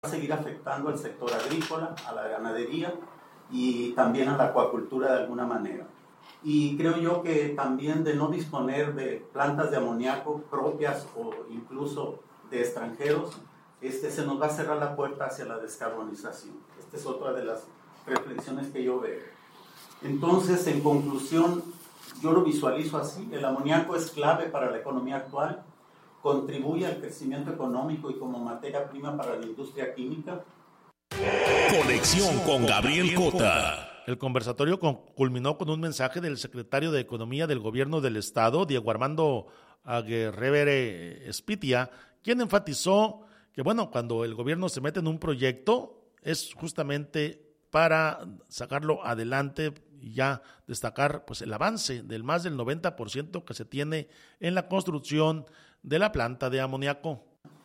a seguir afectando al sector agrícola, a la ganadería y también a la acuacultura de alguna manera. Y creo yo que también de no disponer de plantas de amoníaco propias o incluso de extranjeros, se nos va a cerrar la puerta hacia la descarbonización. Esta es otra de las reflexiones que yo veo. Entonces, en conclusión, yo lo visualizo así: el amoníaco es clave para la economía actual, contribuye al crecimiento económico y como materia prima para la industria química. Conexión con Gabriel Cota. El conversatorio culminó con un mensaje del secretario de Economía del Gobierno del Estado, Diego Armando Aguirre Espitia, quien enfatizó que, cuando el gobierno se mete en un proyecto es justamente para sacarlo adelante y ya destacar el avance del más del 90% que se tiene en la construcción de la planta de amoníaco.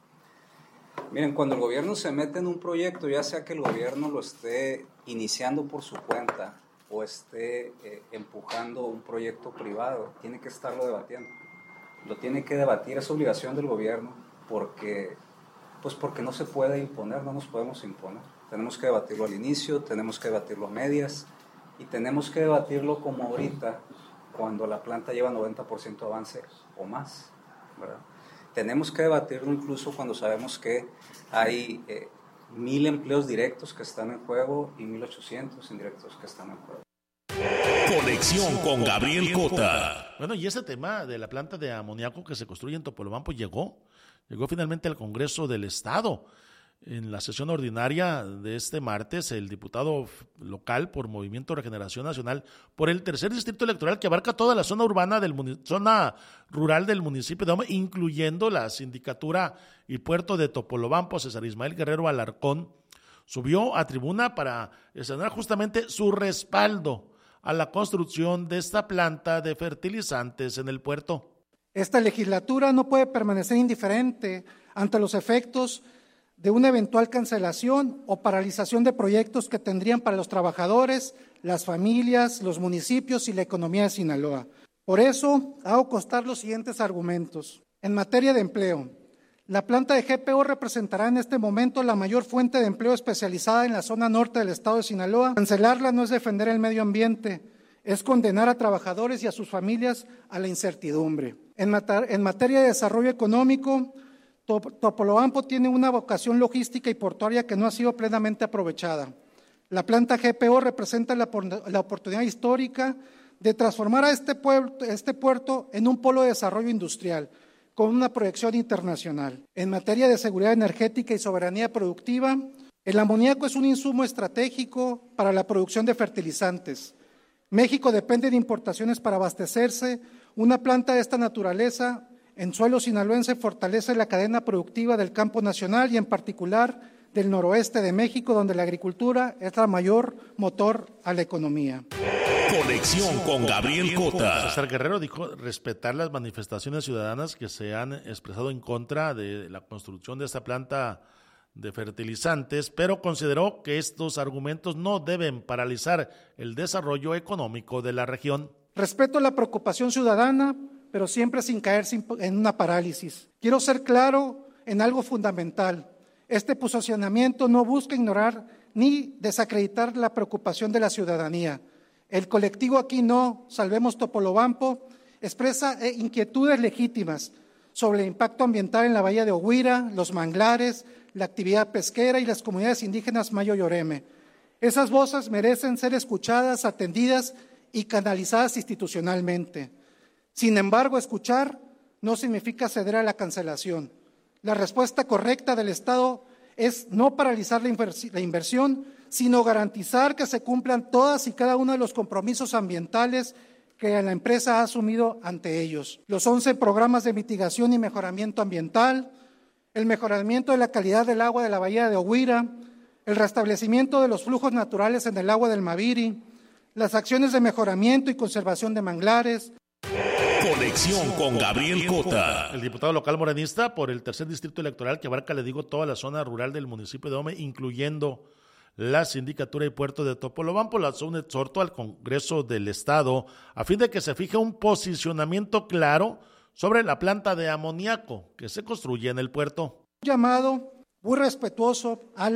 Miren, cuando el gobierno se mete en un proyecto, ya sea que el gobierno lo esté iniciando por su cuenta o esté empujando un proyecto privado, tiene que estarlo debatiendo. Lo tiene que debatir, es obligación del gobierno, porque no se puede imponer, no nos podemos imponer. Tenemos que debatirlo al inicio, tenemos que debatirlo a medias y tenemos que debatirlo como ahorita, cuando la planta lleva 90% de avance o más, ¿verdad? Tenemos que debatirlo incluso cuando sabemos que hay 1,000 empleos directos que están en juego y 1,800 indirectos que están en juego. Conexión con Gabriel Cota. Y ese tema de la planta de amoníaco que se construye en Topolobampo llegó finalmente al Congreso del Estado. En la sesión ordinaria de este martes, el diputado local por Movimiento Regeneración Nacional por el tercer distrito electoral, que abarca toda la zona urbana zona rural del municipio de Ahome, incluyendo la sindicatura y puerto de Topolobampo, César Ismael Guerrero Alarcón, subió a tribuna para externar justamente su respaldo a la construcción de esta planta de fertilizantes en el puerto. Esta legislatura no puede permanecer indiferente ante los efectos de una eventual cancelación o paralización de proyectos que tendrían para los trabajadores, las familias, los municipios y la economía de Sinaloa. Por eso, hago constar los siguientes argumentos. En materia de empleo, la planta de GPO representará en este momento la mayor fuente de empleo especializada en la zona norte del estado de Sinaloa. Cancelarla no es defender el medio ambiente, es condenar a trabajadores y a sus familias a la incertidumbre. En materia de desarrollo económico, Topolobampo tiene una vocación logística y portuaria que no ha sido plenamente aprovechada. La planta GPO representa la oportunidad histórica de transformar a este puerto en un polo de desarrollo industrial con una proyección internacional. En materia de seguridad energética y soberanía productiva, el amoníaco es un insumo estratégico para la producción de fertilizantes. México depende de importaciones para abastecerse. Una planta de esta naturaleza en suelo sinaloense fortalece la cadena productiva del campo nacional y en particular del noroeste de México, donde la agricultura es la mayor motor a la economía. Conexión con Gabriel Cota. César Guerrero dijo respetar las manifestaciones ciudadanas que se han expresado en contra de la construcción de esta planta de fertilizantes, pero consideró que estos argumentos no deben paralizar el desarrollo económico de la región. Respeto la preocupación ciudadana, pero siempre sin caer en una parálisis. Quiero ser claro en algo fundamental. Este posicionamiento no busca ignorar ni desacreditar la preocupación de la ciudadanía. El colectivo Aquí No, Salvemos Topolobampo, expresa inquietudes legítimas sobre el impacto ambiental en la bahía de Oguira, los manglares, la actividad pesquera y las comunidades indígenas Mayo y Oreme. Esas voces merecen ser escuchadas, atendidas y canalizadas institucionalmente. Sin embargo, escuchar no significa ceder a la cancelación. La respuesta correcta del Estado es no paralizar la inversión, sino garantizar que se cumplan todas y cada uno de los compromisos ambientales que la empresa ha asumido ante ellos. Los 11 programas de mitigación y mejoramiento ambiental, el mejoramiento de la calidad del agua de la bahía de Oguira, el restablecimiento de los flujos naturales en el agua del Maviri, las acciones de mejoramiento y conservación de manglares. Conexión con Gabriel Cota. El diputado local morenista por el tercer distrito electoral que abarca, toda la zona rural del municipio de Ahome, incluyendo la sindicatura y puerto de Topolobampo, lanzó un exhorto al Congreso del Estado a fin de que se fije un posicionamiento claro sobre la planta de amoníaco que se construye en el puerto. Llamado muy respetuoso,